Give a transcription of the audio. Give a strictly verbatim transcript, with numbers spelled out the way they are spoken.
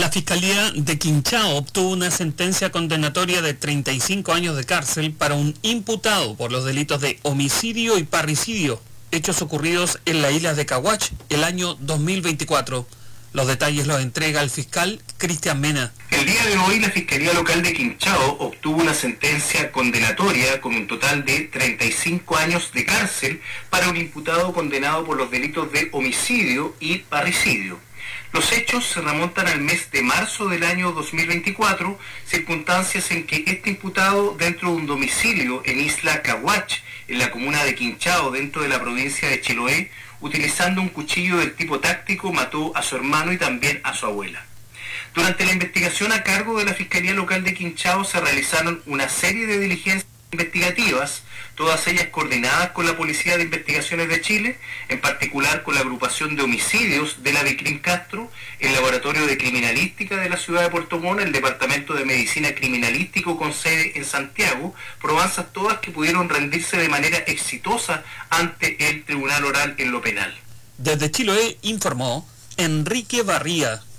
La Fiscalía de Quinchao obtuvo una sentencia condenatoria de treinta y cinco años de cárcel para un imputado por los delitos de homicidio y parricidio, hechos ocurridos en la isla de Caguach el año dos mil veinticuatro. Los detalles los entrega el fiscal Cristian Mena. El día de hoy la Fiscalía Local de Quinchao obtuvo una sentencia condenatoria con un total de treinta y cinco años de cárcel para un imputado condenado por los delitos de homicidio y parricidio. Los hechos se remontan al mes de marzo del año dos mil veinticuatro, circunstancias en que este imputado, dentro de un domicilio en Isla Caguach, en la comuna de Quinchao, dentro de la provincia de Chiloé, utilizando un cuchillo del tipo táctico, mató a su hermano y también a su abuela. Durante la investigación a cargo de la Fiscalía Local de Quinchao se realizaron una serie de diligencias investigativas, todas ellas coordinadas con la Policía de Investigaciones de Chile, en particular con la agrupación de homicidios de la Vicrim Castro, el Laboratorio de Criminalística de la ciudad de Puerto Montt, el Departamento de Medicina Criminalístico con sede en Santiago, probanzas todas que pudieron rendirse de manera exitosa ante el Tribunal Oral en lo penal. Desde Chiloé informó Enrique Barría.